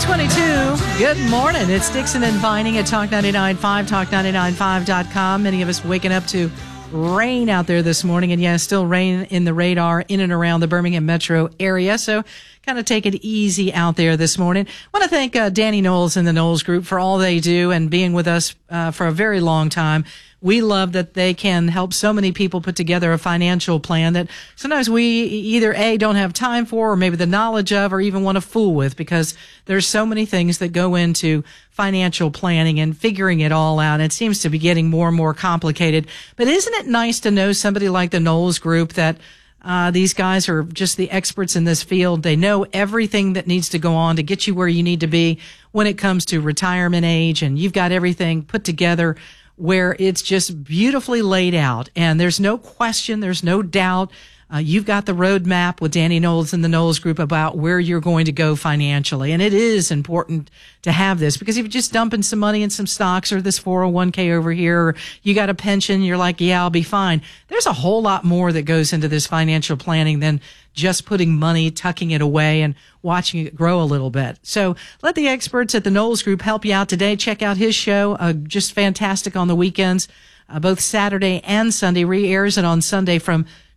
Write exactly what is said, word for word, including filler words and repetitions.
twenty-two. Good morning. It's Dixon and Vining at Talk ninety-nine point five, talk ninety-nine point five dot com. Many of us waking up to rain out there this morning. And yeah, still rain in the radar in and around the Birmingham metro area. So kind of take it easy out there this morning. I want to thank uh, Danny Knowles and the Knowles Group for all they do and being with us uh, for a very long time. We love that they can help so many people put together a financial plan that sometimes we either A, don't have time for, or maybe the knowledge of, or even want to fool with, because there's so many things that go into financial planning and figuring it all out. It seems to be getting more and more complicated. But isn't it nice to know somebody like the Knowles Group that Uh, these guys are just the experts in this field. They know everything that needs to go on to get you where you need to be when it comes to retirement age, and you've got everything put together where it's just beautifully laid out, and there's no question, there's no doubt. Uh, you've got the roadmap with Danny Knowles and the Knowles Group about where you're going to go financially. And it is important to have this, because if you're just dumping some money in some stocks or this four oh one k over here, or you got a pension, you're like, yeah, I'll be fine. There's a whole lot more that goes into this financial planning than just putting money, tucking it away, and watching it grow a little bit. So let the experts at the Knowles Group help you out today. Check out his show, uh, just fantastic on the weekends, uh, both Saturday and Sunday. Re-airs it on Sunday from